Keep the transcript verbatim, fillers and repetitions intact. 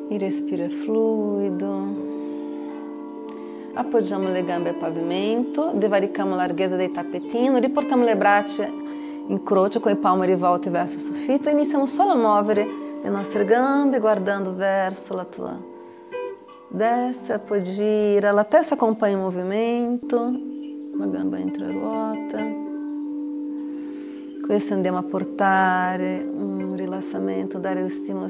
Il respiro è fluido. Appoggiamo le gambe al pavimento, divarichiamo la larghezza dei tappetini, riportiamo le braccia in croce con i palmi rivolti verso il soffitto e iniziamo solo a muovere le nostre gambe guardando verso la tua destra, poi gira, la testa accompagna il movimento, la gamba entra e ruota. Questo andiamo a portare un rilassamento, dare lo stimolo